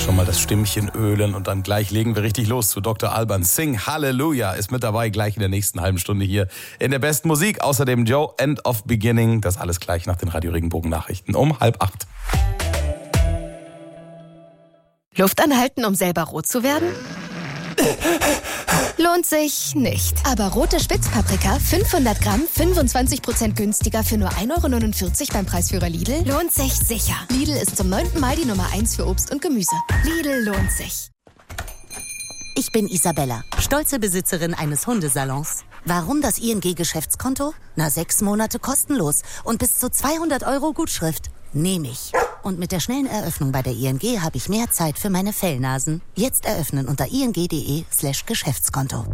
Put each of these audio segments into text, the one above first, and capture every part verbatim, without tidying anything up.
Schon mal das Stimmchen ölen und dann gleich legen wir richtig los zu Doktor Alban. Sing Halleluja ist mit dabei, gleich in der nächsten halben Stunde hier in der besten Musik. Außerdem Joe, End of Beginning. Das alles gleich nach den Radio Regenbogen Nachrichten um halb acht. Luft anhalten, um selber rot zu werden? Lohnt sich nicht. Aber rote Spitzpaprika, fünfhundert Gramm, fünfundzwanzig Prozent günstiger für nur ein Euro neunundvierzig beim Preisführer Lidl, lohnt sich sicher. Lidl ist zum neunten Mal die Nummer eins für Obst und Gemüse. Lidl lohnt sich. Ich bin Isabella, stolze Besitzerin eines Hundesalons. Warum das I N G-Geschäftskonto? Na, sechs Monate kostenlos und bis zu zweihundert Euro Gutschrift. Nehme ich. Und mit der schnellen Eröffnung bei der I N G habe ich mehr Zeit für meine Fellnasen. Jetzt eröffnen unter ing.de slash Geschäftskonto.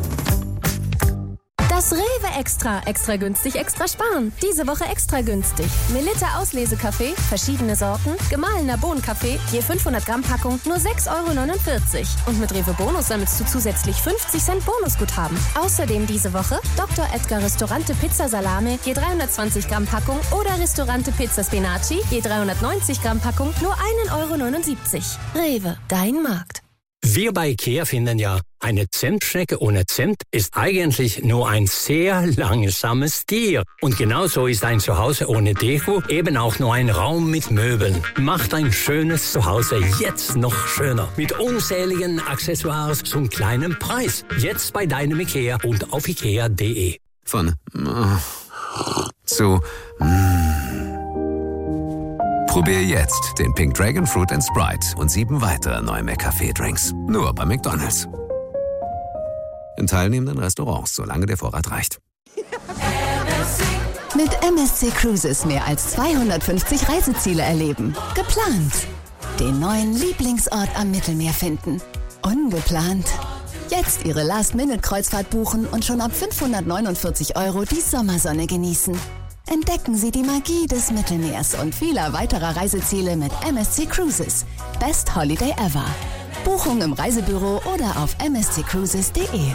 Das Rewe Extra. Extra günstig, extra sparen. Diese Woche extra günstig. Melitta Auslesekaffee, verschiedene Sorten, gemahlener Bohnenkaffee, je fünfhundert Gramm Packung, nur sechs Euro neunundvierzig. Und mit Rewe Bonus sammelst du zusätzlich fünfzig Cent Bonusguthaben. Außerdem diese Woche Doktor Edgar Restaurante Pizza Salame, je dreihundertzwanzig Gramm Packung oder Restaurante Pizza Spinaci, je dreihundertneunzig Gramm Packung, nur ein Euro neunundsiebzig. Rewe, dein Markt. Wir bei IKEA finden ja, eine Zentschnecke ohne Zimt ist eigentlich nur ein sehr langsames Tier. Und genauso ist ein Zuhause ohne Deko eben auch nur ein Raum mit Möbeln. Macht ein schönes Zuhause jetzt noch schöner. Mit unzähligen Accessoires zum kleinen Preis. Jetzt bei deinem IKEA und auf ikea punkt de. Von äh, zu mm. Probier jetzt den Pink Dragon Fruit and Sprite und sieben weitere neue McCafé-Drinks. Nur bei McDonald's. In teilnehmenden Restaurants, solange der Vorrat reicht. Mit M S C Cruises mehr als zweihundertfünfzig Reiseziele erleben. Geplant. Den neuen Lieblingsort am Mittelmeer finden. Ungeplant. Jetzt Ihre Last-Minute-Kreuzfahrt buchen und schon ab fünfhundertneunundvierzig Euro die Sommersonne genießen. Entdecken Sie die Magie des Mittelmeers und vieler weiterer Reiseziele mit M S C Cruises. Best Holiday ever. Buchung im Reisebüro oder auf m s c cruises punkt de.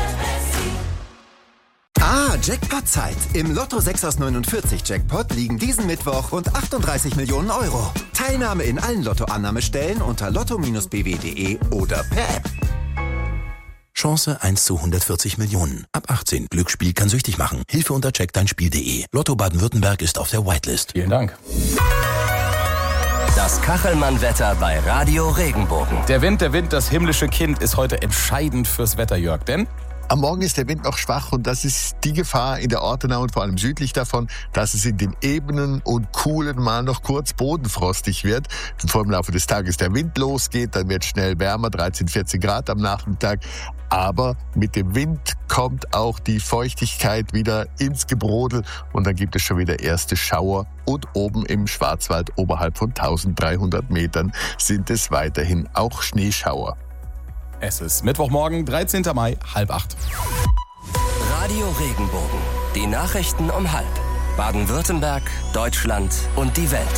Ah, Jackpot-Zeit. Im Lotto sechs aus neunundvierzig Jackpot liegen diesen Mittwoch rund achtunddreißig Millionen Euro. Teilnahme in allen Lottoannahmestellen unter lotto Bindestrich b w punkt de oder per App. Chance eins zu hundertvierzig Millionen. Ab achtzehn. Glücksspiel kann süchtig machen. Hilfe unter check dein spiel punkt de. Lotto Baden-Württemberg ist auf der Whitelist. Vielen Dank. Das Kachelmann-Wetter bei Radio Regenbogen. Der Wind, der Wind, das himmlische Kind ist heute entscheidend fürs Wetter, Jörg. Denn am Morgen ist der Wind noch schwach und das ist die Gefahr in der Ortenau und vor allem südlich davon, dass es in den Ebenen und Kuhlen mal noch kurz bodenfrostig wird. Bevor im Laufe des Tages der Wind losgeht, dann wird schnell wärmer, dreizehn, vierzehn Grad am Nachmittag. Aber mit dem Wind kommt auch die Feuchtigkeit wieder ins Gebrodel und dann gibt es schon wieder erste Schauer. Und oben im Schwarzwald oberhalb von dreizehnhundert Metern sind es weiterhin auch Schneeschauer. Es ist Mittwochmorgen, dreizehnten Mai, halb acht. Radio Regenbogen. Die Nachrichten um halb. Baden-Württemberg, Deutschland und die Welt.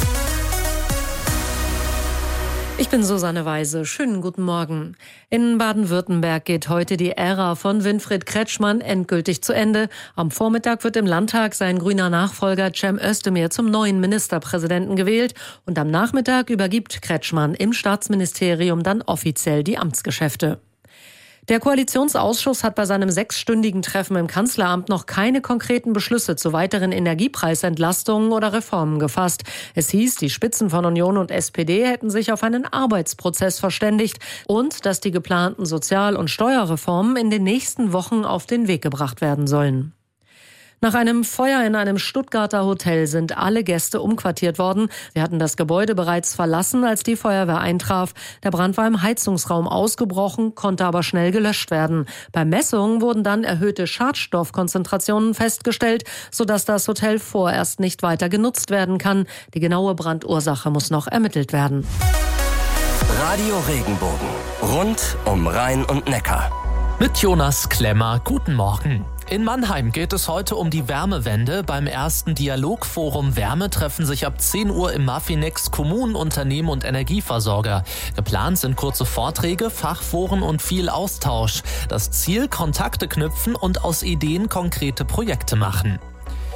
Ich bin Susanne Weise. Schönen guten Morgen. In Baden-Württemberg geht heute die Ära von Winfried Kretschmann endgültig zu Ende. Am Vormittag wird im Landtag sein grüner Nachfolger Cem Özdemir zum neuen Ministerpräsidenten gewählt. Und am Nachmittag übergibt Kretschmann im Staatsministerium dann offiziell die Amtsgeschäfte. Der Koalitionsausschuss hat bei seinem sechsstündigen Treffen im Kanzleramt noch keine konkreten Beschlüsse zu weiteren Energiepreisentlastungen oder Reformen gefasst. Es hieß, die Spitzen von Union und S P D hätten sich auf einen Arbeitsprozess verständigt und dass die geplanten Sozial- und Steuerreformen in den nächsten Wochen auf den Weg gebracht werden sollen. Nach einem Feuer in einem Stuttgarter Hotel sind alle Gäste umquartiert worden. Sie hatten das Gebäude bereits verlassen, als die Feuerwehr eintraf. Der Brand war im Heizungsraum ausgebrochen, konnte aber schnell gelöscht werden. Bei Messungen wurden dann erhöhte Schadstoffkonzentrationen festgestellt, sodass das Hotel vorerst nicht weiter genutzt werden kann. Die genaue Brandursache muss noch ermittelt werden. Radio Regenbogen. Rund um Rhein und Neckar. Mit Jonas Klemmer, guten Morgen. In Mannheim geht es heute um die Wärmewende. Beim ersten Dialogforum Wärme treffen sich ab zehn Uhr im Maffinex Kommunen, Unternehmen und Energieversorger. Geplant sind kurze Vorträge, Fachforen und viel Austausch. Das Ziel: Kontakte knüpfen und aus Ideen konkrete Projekte machen.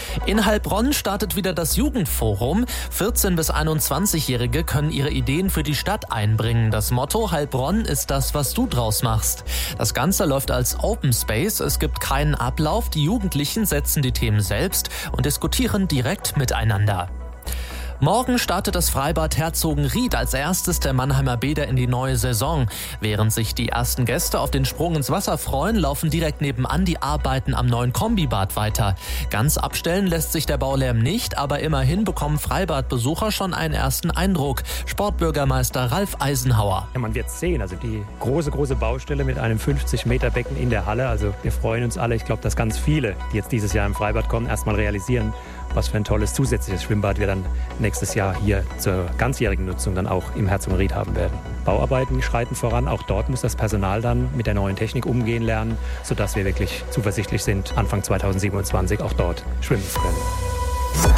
In Heilbronn startet wieder das Jugendforum. vierzehn- bis einundzwanzigjährige können ihre Ideen für die Stadt einbringen. Das Motto Heilbronn ist das, was du draus machst. Das Ganze läuft als Open Space. Es gibt keinen Ablauf. Die Jugendlichen setzen die Themen selbst und diskutieren direkt miteinander. Morgen startet das Freibad Herzogenried als erstes der Mannheimer Bäder in die neue Saison. Während sich die ersten Gäste auf den Sprung ins Wasser freuen, laufen direkt nebenan die Arbeiten am neuen Kombibad weiter. Ganz abstellen lässt sich der Baulärm nicht, aber immerhin bekommen Freibadbesucher schon einen ersten Eindruck. Sportbürgermeister Ralf Eisenhauer. Ja, man wird sehen, also die große, große Baustelle mit einem fünfzig Meter Becken in der Halle. Also wir freuen uns alle. Ich glaube, dass ganz viele, die jetzt dieses Jahr im Freibad kommen, erstmal realisieren, was für ein tolles zusätzliches Schwimmbad wir dann nächstes Jahr hier zur ganzjährigen Nutzung dann auch im Herzogenried haben werden. Bauarbeiten schreiten voran. Auch dort muss das Personal dann mit der neuen Technik umgehen lernen, sodass wir wirklich zuversichtlich sind, Anfang zweitausendsiebenundzwanzig auch dort schwimmen zu können.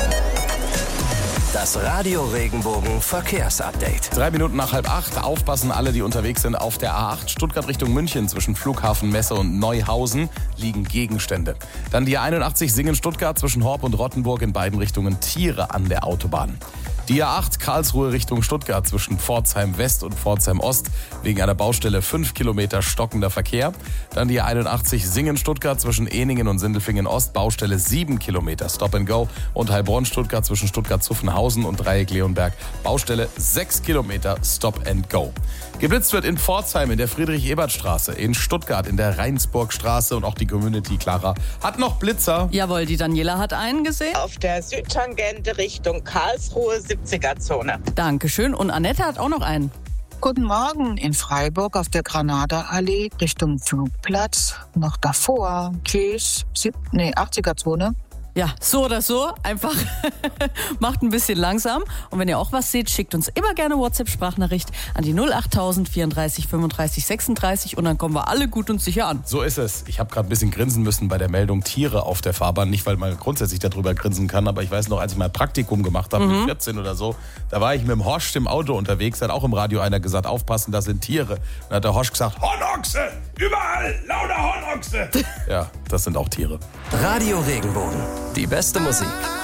Das Radio Regenbogen Verkehrsupdate. Drei Minuten nach halb acht. Aufpassen alle, die unterwegs sind. Auf der A acht Stuttgart Richtung München zwischen Flughafen Messe und Neuhausen liegen Gegenstände. Dann die A einundachtzig Singen-Stuttgart zwischen Horb und Rottenburg in beiden Richtungen Tiere an der Autobahn. Die A acht Karlsruhe Richtung Stuttgart zwischen Pforzheim West und Pforzheim Ost wegen einer Baustelle fünf Kilometer stockender Verkehr. Dann die A einundachtzig Singen-Stuttgart zwischen Eningen und Sindelfingen Ost, Baustelle sieben Kilometer Stop and Go. Und Heilbronn-Stuttgart zwischen Stuttgart-Zuffenhausen und Dreieck-Leonberg, Baustelle sechs Kilometer Stop and Go. Geblitzt wird in Pforzheim in der Friedrich-Ebert-Straße, in Stuttgart in der Rheinsburg-Straße und auch die Community Clara hat noch Blitzer. Jawohl, die Daniela hat einen gesehen. Auf der Südtangente Richtung Karlsruhe, siebziger-Zone. Dankeschön. Und Annette hat auch noch einen. Guten Morgen in Freiburg auf der Granada-Allee Richtung Flugplatz. Noch davor. Tschüss. Sieb- nee, achtziger-Zone. Ja, so oder so. Einfach macht ein bisschen langsam. Und wenn ihr auch was seht, schickt uns immer gerne WhatsApp-Sprachnachricht an die null achttausend vierunddreißig fünfunddreißig sechsunddreißig und dann kommen wir alle gut und sicher an. So ist es. Ich habe gerade ein bisschen grinsen müssen bei der Meldung Tiere auf der Fahrbahn. Nicht, weil man grundsätzlich darüber grinsen kann, aber ich weiß noch, als ich mal ein Praktikum gemacht habe, mhm. mit vierzehn oder so, da war ich mit dem Horst im Auto unterwegs, da hat auch im Radio einer gesagt, aufpassen, das sind Tiere. Dann hat der Horst gesagt, Hornochse! Überall! Lauter Hornochse! Ja, das sind auch Tiere. Radio Regenbogen. Die beste Musik.